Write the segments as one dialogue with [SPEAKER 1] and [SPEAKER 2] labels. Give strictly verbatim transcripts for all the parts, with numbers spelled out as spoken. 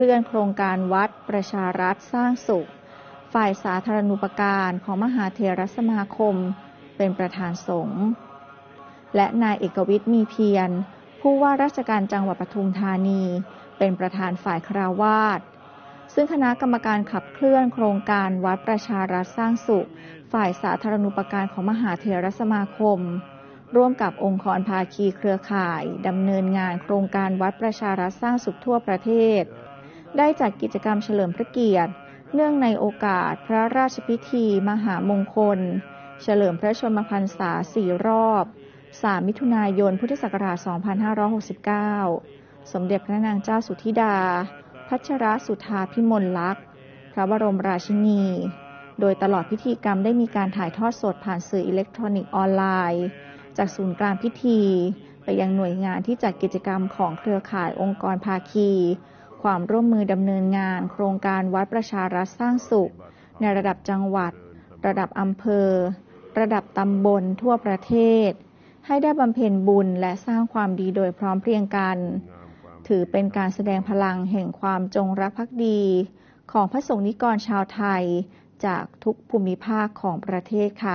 [SPEAKER 1] เคลื่อนโครงการวัดประชารัฐสร้างสุขฝ่ายสาธารณูปการของมหาเถรสมาคมเป็นประธานสงฆ์และนายเอกวิทย์มีเพียรผู้ว่าราชการจังหวัดปทุมธานีเป็นประธานฝ่ายคฤหัสถ์ซึ่งคณะกรรมการขับเคลื่อนโครงการวัดประชารัฐสร้างสุขฝ่ายสาธารณูปการของมหาเถรสมาคมร่วมกับองค์กรภาคีเครือข่ายดำเนินงานโครงการวัดประชารัฐสร้างสุขทั่วประเทศได้จัดกิจกรรมเฉลิมพระเกียรติเนื่องในโอกาสพระราชพิธีมหามงคลเฉลิมพระชนมพรรษาสี่รอบสามมิถุนายนพุทธศักราชสองพันห้าร้อยหกสิบเก้าสมเด็จพระนางเจ้าสุธิดาพัชรสุธาภิมลลักษณ์พระบรมราชินีโดยตลอดพิธีกรรมได้มีการถ่ายทอดสดผ่านสื่ออิเล็กทรอนิกส์ออนไลน์จากศูนย์กลางพิธีไปยังหน่วยงานที่จัดกิจกรรมของเครือข่ายองค์กรภาคีความร่วมมือดำเนินงานโครงการวัดประชารัฐสร้างสุขในระดับจังหวัดระดับอำเภอระดับตำบลทั่วประเทศให้ได้บำเพ็ญบุญและสร้างความดีโดยพร้อมเพรียงกันถือเป็นการแสดงพลังแห่งความจงรักภักดีของพระสงฆ์นิกรชาวไทยจากทุกภูมิภาคของประเทศค่ะ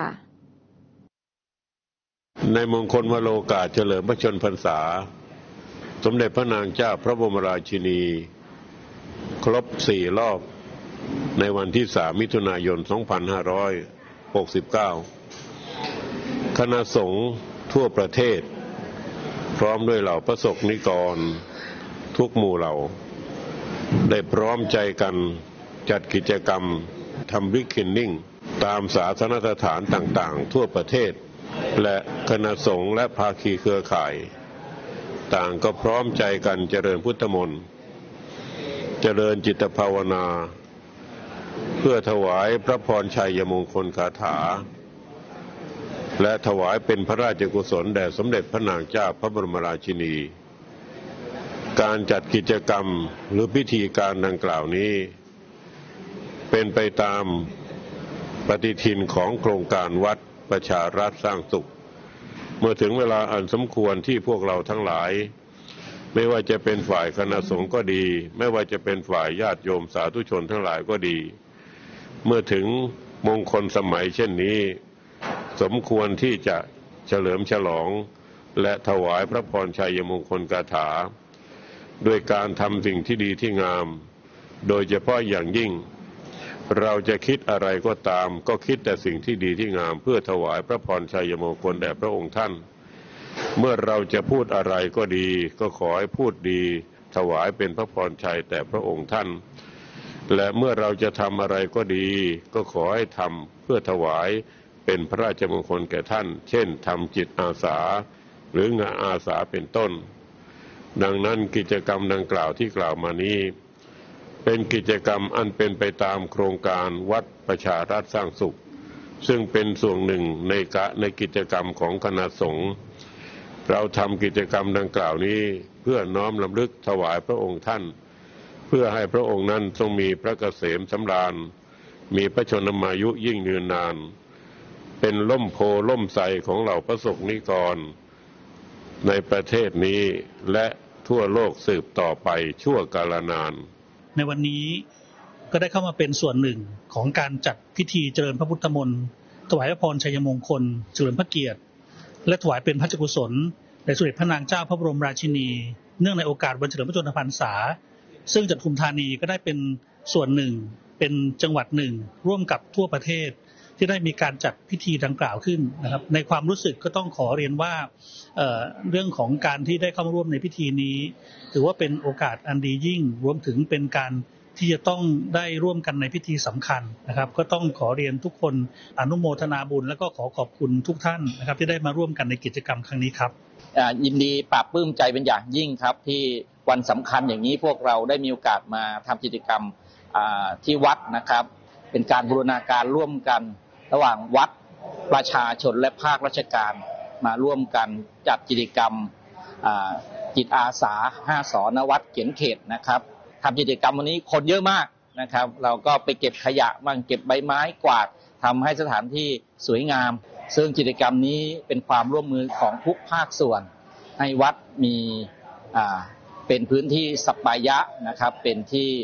[SPEAKER 2] ในมงคลวโรกาสเฉลิมพระชนมพรรษาสมเด็จพระนางเจ้าพระบรมราชินีครบสี่รอบในวันที่สามมิถุนายนสองพันห้าร้อยหกสิบเก้าคณะสงฆ์ทั่วประเทศพร้อมด้วยเหล่าพระสงฆ์นิกรทุกหมู่เหล่าได้พร้อมใจกันจัดกิจกรรมทำบิ๊กคินนิ่งตามศาสนสถานต่างๆทั่วประเทศและคณะสงฆ์และภาคีเครือข่ายต่างก็พร้อมใจกันเจริญพุทธมนต์เจริญจิตภาวนาเพื่อถวายพระพรชัยมงคลคาถาและถวายเป็นพระราชกุศลแด่สมเด็จพระนางเจ้าพระบรมราชินีการจัดกิจกรรมหรือพิธีการดังกล่าวนี้เป็นไปตามปฏิทินของโครงการวัดประชารัฐสร้างสุขเมื่อถึงเวลาอันสมควรที่พวกเราทั้งหลายไม่ว่าจะเป็นฝ่ายคณะสงฆ์ก็ดีไม่ว่าจะเป็นฝ่ายญาติโยมสาธุชนทั้งหลายก็ดีเมื่อถึงมงคลสมัยเช่นนี้สมควรที่จะเฉลิมฉลองและถวายพระพรชัยมงคลคาถาด้วยการทำสิ่งที่ดีที่งามโดยเฉพาะอย่างยิ่งเราจะคิดอะไรก็ตามก็คิดแต่สิ่งที่ดีที่งามเพื่อถวายพระพรชัยมงคลแด่พระองค์ท่านเมื่อเราจะพูดอะไรก็ดีก็ขอให้พูดดีถวายเป็นพระพรชัยแต่พระองค์ท่านและเมื่อเราจะทำอะไรก็ดีก็ขอให้ทำเพื่อถวายเป็นพระราชมงคลแก่ท่านเช่นทำจิตอาสาหรืองานอาสาเป็นต้นดังนั้นกิจกรรมดังกล่าวที่กล่าวมานี้เป็นกิจกรรมอันเป็นไปตามโครงการวัดประชารัฐสร้างสุขซึ่งเป็นส่วนหนึ่งในกะในกิจกรรมของคณะสงฆ์เราทำกิจกรรมดังกล่าวนี้เพื่อน้อมรำลึกถวายพระองค์ท่านเพื่อให้พระองค์นั้นทรงมีพระเกษมสำราญมีพระชนมายุยิ่งยืนนานเป็นล่มโพล่มไทรของเหล่าพระสงฆ์นิกรในประเทศนี้และทั่วโลกสืบต่อไปชั่วกาลนาน
[SPEAKER 3] ในวันนี้ก็ได้เข้ามาเป็นส่วนหนึ่งของการจัดพิธีเจริญพระพุทธมนต์ถวายพระพรชัยมงคลเฉลิมพระเกียรติและถวายเป็นพระราชกุศลแด่สมเด็จพระนางเจ้าพระบรมราชินีเนื่องในโอกาสวันเฉลิมพระชนมพรรษาซึ่งจังหวัดปทุมธานีก็ได้เป็นส่วนหนึ่งเป็นจังหวัดหนึ่งร่วมกับทั่วประเทศที่ได้มีการจัดพิธีดังกล่าวขึ้นนะครับในความรู้สึกก็ต้องขอเรียนว่า เอ่อ เรื่องของการที่ได้เข้ามาร่วมในพิธีนี้ถือว่าเป็นโอกาสอันดียิ่งรวมถึงเป็นการที่จะต้องได้ร่วมกันในพิธีสำคัญนะครับก็ต้องขอเรียนทุกคนอนุโมทนาบุญและก็ขอขอบคุณทุกท่านนะครับที่ได้มาร่วมกันในกิจกรรมครั้งนี้ครับ
[SPEAKER 4] ยินดีปราบปลื้มใจเป็นอย่างยิ่งครับที่วันสำคัญอย่างนี้พวกเราได้มีโอกาสมาทำกิจกรรมที่วัดนะครับเป็นการบูรณาการร่วมกันระหว่างวัดประชาชนและภาคราชการมาร่วมกันจัดกิจกรรมจิตอาสาห้าสนวัดเขียนเขตนะครับทำกิจกรรมวันนี้คนเยอะมากนะครับเราก็ไปเก็บขยะบ้างเก็บใบไม้กวาดทำให้สถานที่สวยงามซึ่งกิจกรรมนี้เป็นความร่วมมือของทุกภาคส่วนให้วัดมีเป็นพื้นที่สัปปายะนะครับเป็นที่